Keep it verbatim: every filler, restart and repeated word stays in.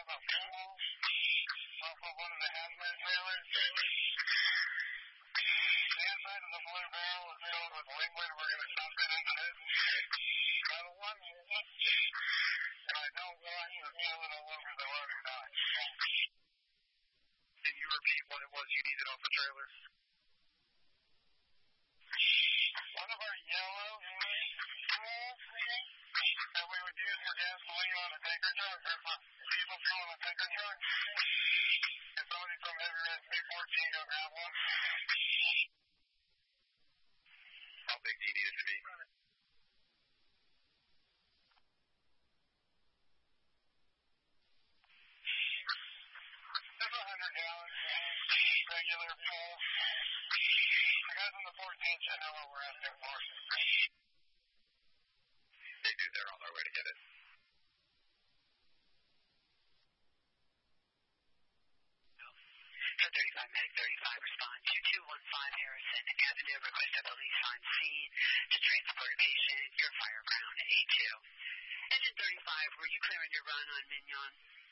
a fuel off of one of the hazmat trailers. The inside of the blue barrel is filled with liquid. We're going to dump it into this metal one. And I don't want to fill it all over the loading dock. Can you repeat what it was you needed off the trailer? One of our yellow tools that we would use for gasoline on a tanker truck, or for diesel fuel on a tanker truck. If somebody from Heavy Rescue fourteen go grab one. How big do you need it to be? Just one hundred gallons, regular full. The guys on the fourteen should know what we're asking for. They do, they're on their way to get it. ten thirty-five, Medic thirty-five, respond to two one five Harrison Avenue, request a police on scene to transport a patient, your Fireground A two. Engine thirty-five, were you clearing your run on Mignon?